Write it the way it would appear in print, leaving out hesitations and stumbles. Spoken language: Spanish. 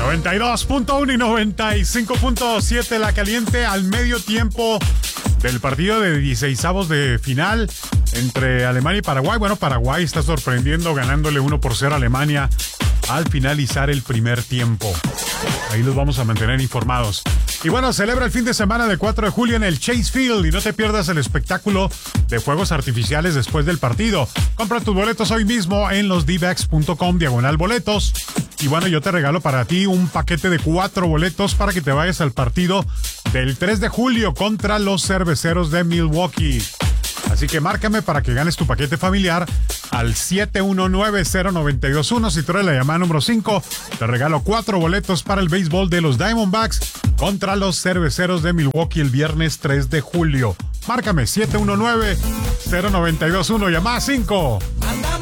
92.1 y 95.7 La Caliente al medio tiempo del partido de 16avos de final entre Alemania y Paraguay. Bueno, Paraguay está sorprendiendo ganándole 1-0 a Alemania al finalizar el primer tiempo. Ahí los vamos a mantener informados. Y bueno, celebra el fin de semana del 4 de julio en el Chase Field y no te pierdas el espectáculo de fuegos artificiales después del partido. Compra tus boletos hoy mismo en losdbacks.com/boletos. Y bueno, yo te regalo para ti un paquete de 4 boletos para que te vayas al partido del 3 de julio contra los Cerveceros de Milwaukee. Así que márcame para que ganes tu paquete familiar al 719-0921. Si tú eres la llamada número 5, te regalo 4 boletos para el béisbol de los Diamondbacks contra los Cerveceros de Milwaukee el viernes 3 de julio. Márcame 719-0921, llamada 5.